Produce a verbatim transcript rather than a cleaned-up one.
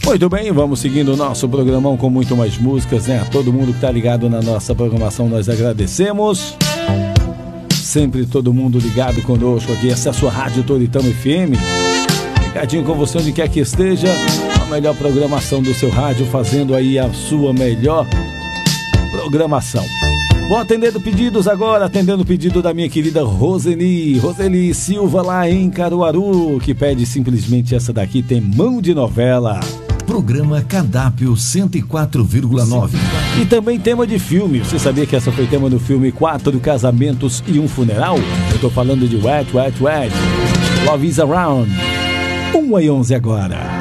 Muito bem, vamos seguindo o nosso programão com muito mais músicas, né? A todo mundo que tá ligado na nossa programação, nós agradecemos. Sempre todo mundo ligado conosco aqui. Essa é a sua Rádio Toritama F M. Ligadinho com você onde quer que esteja. A melhor programação do seu rádio, fazendo aí a sua melhor programação. Vou atendendo pedidos agora, atendendo o pedido da minha querida Roseni, Roseli Silva lá em Caruaru, que pede simplesmente essa daqui, tem mão de novela. Programa Cardápio cento e quatro vírgula nove. E também tema de filme. Você sabia que essa foi tema do filme Quatro Casamentos e um Funeral? Eu tô falando de Wet, Wet, Wet. Love is Around. um e onze agora.